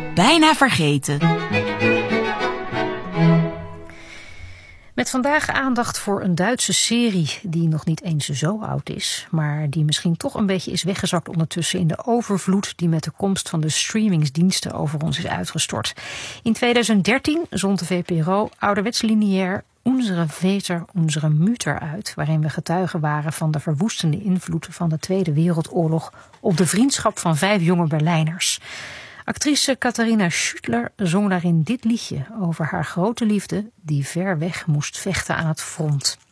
Bijna vergeten. Met vandaag aandacht voor een Duitse serie die nog niet eens zo oud is, maar die misschien toch een beetje is weggezakt ondertussen in de overvloed die met de komst van de streamingsdiensten over ons is uitgestort. In 2013 zond de VPRO ouderwets lineair Unsere Väter, unsere Mütter uit, waarin we getuigen waren van de verwoestende invloed van de Tweede Wereldoorlog op de vriendschap van 5 jonge Berlijners. Actrice Katharina Schüttler zong daarin dit liedje over haar grote liefde die ver weg moest vechten aan het front.